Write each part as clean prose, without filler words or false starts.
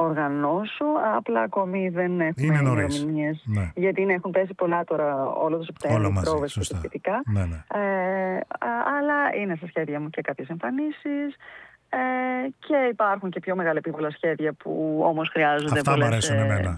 οργανώσω, απλά ακόμη δεν έχουμε ημερομηνίες. Ναι. Γιατί έχουν πέσει πολλά τώρα όλο το Σεπτέμβριο, πρόβες και τα σχετικά. Ναι, ναι. Αλλά είναι στα σχέδια μου και κάποιες εμφανίσεις. Και υπάρχουν και πιο μεγάλα σχέδια που όμως χρειάζονται. Αυτά μου αρέσουν εμένα.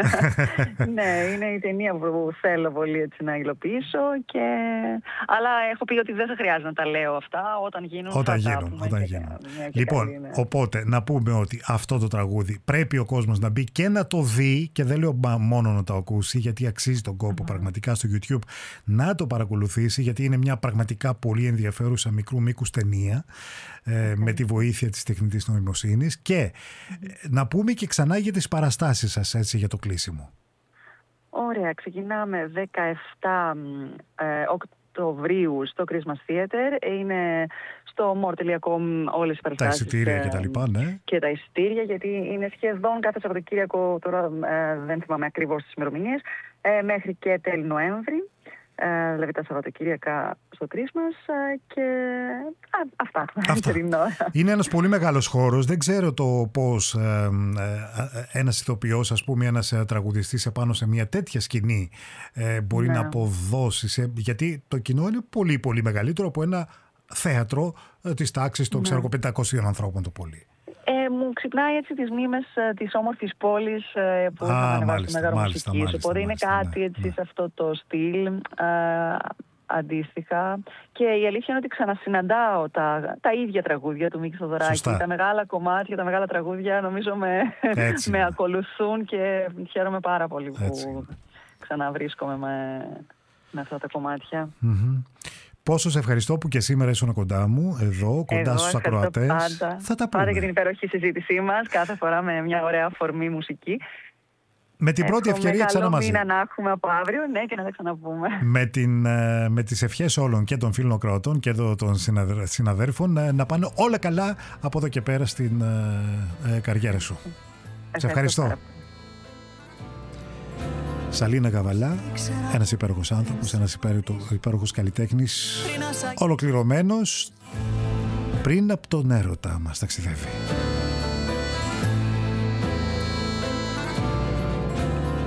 Ναι, είναι η ταινία που θέλω πολύ έτσι να υλοποιήσω. Αλλά έχω πει ότι δεν θα χρειάζεται να τα λέω αυτά όταν γίνουν. Όταν γίνουν. Λοιπόν, οπότε να πούμε ότι αυτό το τραγούδι πρέπει ο κόσμος να μπει και να το δει, και δεν λέω μόνο να το ακούσει, γιατί αξίζει τον κόπο πραγματικά στο YouTube να το παρακολουθήσει, γιατί είναι μια πραγματικά πολύ ενδιαφέρουσα μικρού μήκους ταινία, με τη βοήθεια της τεχνητής νοημοσύνης. Και να πούμε και ξανά για τις παραστάσεις σας, έτσι, για το κλείσιμο. Ωραία, ξεκινάμε 17 Οκτωβρίου στο Christmas Theater. Είναι στο more.com όλες οι παραστάσεις. Τα εισιτήρια και τα λοιπά, ναι. Και τα εισιτήρια, γιατί είναι σχεδόν κάθε Σαββατοκύριακο, τώρα δεν θυμάμαι ακριβώς τις ημερομηνίες, μέχρι και τέλη Νοέμβρη. Δηλαδή τα Σαββατοκύριακα στο Christmas και αυτά. Είναι ένας πολύ μεγάλος χώρος. Δεν ξέρω το πώς ένας ηθοποιός, ας πούμε, ένας τραγουδιστής επάνω σε μια τέτοια σκηνή μπορεί να αποδώσει, γιατί το κοινό είναι πολύ πολύ μεγαλύτερο από ένα θέατρο της τάξης των 500 ανθρώπων το πολύ. Μου ξυπνάει έτσι τις μνήμες της όμορφης πόλης που είχαμε ανεβάσει στο Μέγαρο Μουσικής. Οπότε είναι κάτι έτσι σε αυτό το στυλ αντίστοιχα. Και η αλήθεια είναι ότι ξανασυναντάω τα ίδια τραγούδια του Μίκη Θοδωράκη. Τα μεγάλα κομμάτια, τα μεγάλα τραγούδια νομίζω με ακολουθούν και χαίρομαι πάρα πολύ που ξαναβρίσκομαι με αυτά τα κομμάτια. Πόσο σε ευχαριστώ που και σήμερα ήσουν κοντά μου, εδώ, κοντά στους ακροατές. Θα τα πούμε. Πάντα και την υπέροχη συζήτησή μας, κάθε φορά με μια ωραία αφορμή μουσική. Με την πρώτη ευκαιρία ξανά μαζί. Καλό μήνα να έχουμε από αύριο, ναι, και να τα ξαναπούμε. Με τις ευχές όλων και των φίλων ακροατών και των συναδέρφων να πάνε όλα καλά από εδώ και πέρα στην καριέρα σου. Σε ευχαριστώ. Σαλίνα Γαβαλά, ένας υπέροχος άνθρωπος, ένας υπέροχος καλλιτέχνης, ολοκληρωμένος, πριν από τον έρωτα μας ταξιδεύει.